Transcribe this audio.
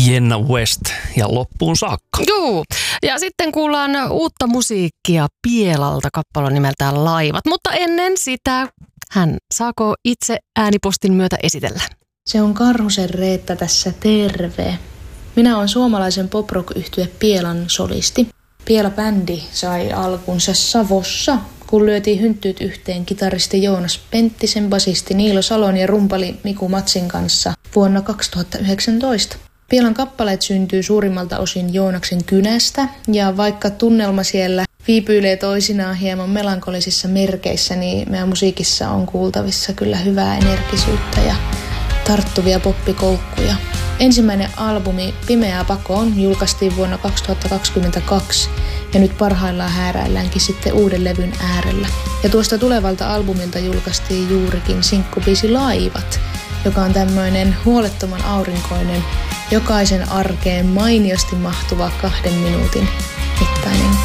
Jenna West ja loppuun saakka. Juu, ja sitten kuullaan uutta musiikkia Pielalta, kappale nimeltään Laivat. Mutta ennen sitä hän saako itse äänipostin myötä esitellä? Se on Karhusen Reetta tässä, terve. Minä olen suomalaisen pop-rock-yhtye Pielan solisti. Piela-bändi sai alkunsa Savossa, kun lyötiin hynttyyt yhteen kitaristi Joonas Penttisen, basisti Niilo Salon ja rumpali Miku Matsin kanssa vuonna 2019. Pielan kappaleet syntyy suurimmalta osin Joonaksen kynästä, ja vaikka tunnelma siellä viipyilee toisinaan hieman melankolisissa merkeissä, niin meidän musiikissa on kuultavissa kyllä hyvää energisyyttä ja tarttuvia poppikoukkuja. Ensimmäinen albumi Pimeää pakoon julkaistiin vuonna 2022 ja nyt parhaillaan hääräilläänkin sitten uuden levyn äärellä. Ja tuosta tulevalta albumilta julkaistiin juurikin sinkkubiisi Laivat, joka on tämmöinen huolettoman aurinkoinen, jokaisen arkeen mainiosti mahtuva 2 minuutin mittainen